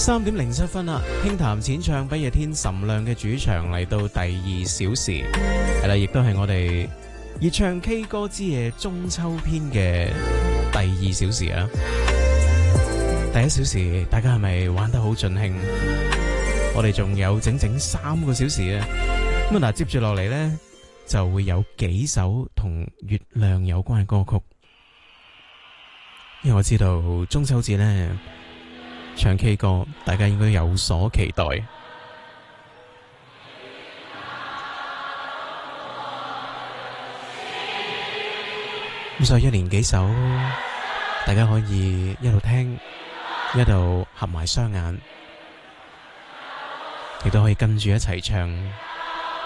3:07啦，輕談淺唱不夜天岑亮嘅主場嚟到第2小時，係啦，亦都係我哋熱唱 K 歌之夜中秋篇嘅第2小時啊！第1小時大家係咪玩得好盡興？我哋仲有整整3個小時啊！咁啊，接住落嚟呢，就會有幾首同月亮有關嘅歌曲，因為我知道中秋節呢，唱 K 歌，大家應該有所期待。咁所以一連幾首，大家可以一路聽，一路合埋雙眼，亦都可以跟住一齊唱。